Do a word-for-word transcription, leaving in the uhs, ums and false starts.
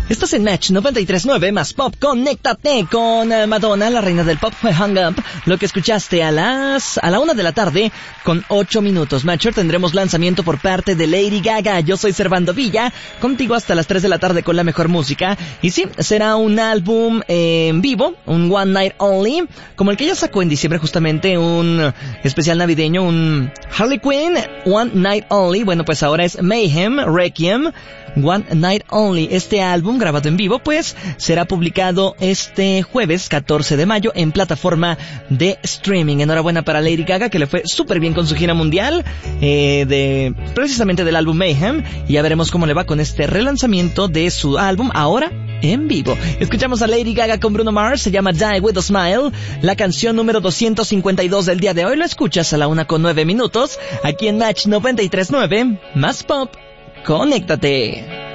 Estás en Match noventa y tres punto nueve más Pop. Conéctate con Madonna, la reina del pop. Fue Hung Up, lo que escuchaste a las a la una de la tarde con ocho minutos. Matcher, tendremos lanzamiento por parte de Lady Gaga. Yo soy Servando Villa, contigo hasta las tres de la tarde con la mejor música. Y sí, será un álbum eh, en vivo, un One Night Only, como el que ella sacó en diciembre, justamente un especial navideño, un Harley Quinn One Night Only. Bueno, pues ahora es Mayhem Requiem One Night Only. Este álbum grabado en vivo pues será publicado este jueves catorce de mayo en plataforma de streaming. Enhorabuena para Lady Gaga, que le fue súper bien con su gira mundial eh, de precisamente del álbum Mayhem, y ya veremos cómo le va con este relanzamiento de su álbum ahora en vivo. Escuchamos a Lady Gaga con Bruno Mars, se llama Die With A Smile, la canción número doscientos cincuenta y dos del día de hoy. Lo escuchas a la una con nueve minutos aquí en Match noventa y tres punto nueve más Pop. Conéctate.